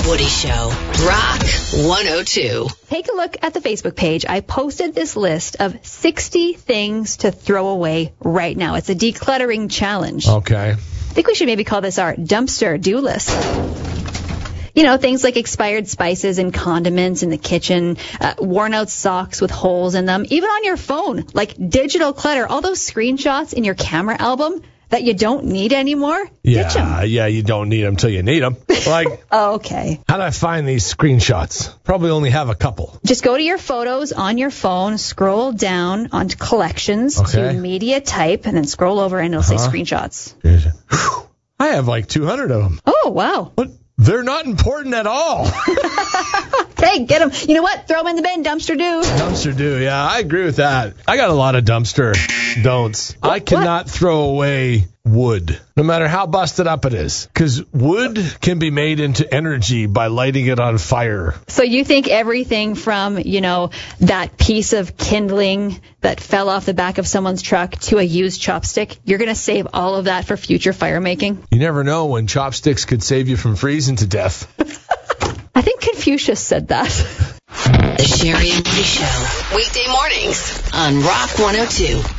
Woody Show. Rock 102. Take a look at the Facebook page. I posted this list of 60 things to throw away right now. It's a decluttering challenge. Okay. I think we should maybe call this our dumpster do list. You know, things like expired spices and condiments in the kitchen, worn out socks with holes in them, even on your phone, like digital clutter, all those screenshots in your camera album that you don't need anymore. Ditch 'em. Yeah, you don't need them till you need them. Like, Okay. how do I find these screenshots? Probably only have a couple. Just go to your photos on your phone, scroll down onto collections Okay. to media type, and then scroll over and it'll say screenshots. I have like 200 of them. Oh, wow. But they're not important at all. Hey, get them. You know what? Throw them in the bin. Dumpster do. Dumpster do, yeah, I agree with that. I got a lot of dumpster don'ts. I cannot throw away wood, no matter how busted up it is, because wood can be made into energy by lighting it on fire. So you think everything from, you know, that piece of kindling that fell off the back of someone's truck to a used chopstick, you're going to save all of that for future fire making? You never know when chopsticks could save you from freezing to death. I think Confucius said that. The Sherry and Woody Show. Weekday mornings on Rock 102.